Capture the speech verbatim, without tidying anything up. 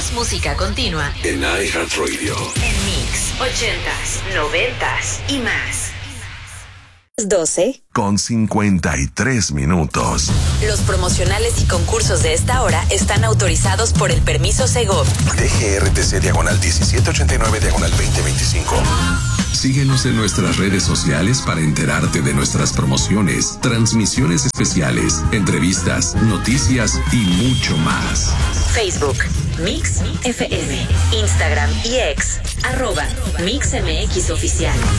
Más música continua en iHeartRadio. En Mix, ochentas, noventas y más. doce con cincuenta y tres minutos. Los promocionales y concursos de esta hora están autorizados por el permiso Segov. D G R T C diagonal diecisiete ochenta y nueve diagonal veinte veinticinco. Síguenos en nuestras redes sociales para enterarte de nuestras promociones, transmisiones especiales, entrevistas, noticias y mucho más. Facebook, Mix F M, Instagram y X, arroba Mix M X Oficial.